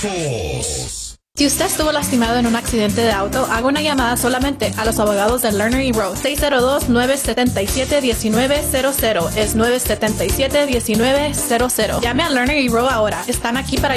Casos. Si usted estuvo lastimado en un accidente de auto, haga una llamada solamente a los abogados de Lerner y Rowe. 602-977-1900. Es 977-1900. Llame a Lerner y Rowe ahora. Están aquí para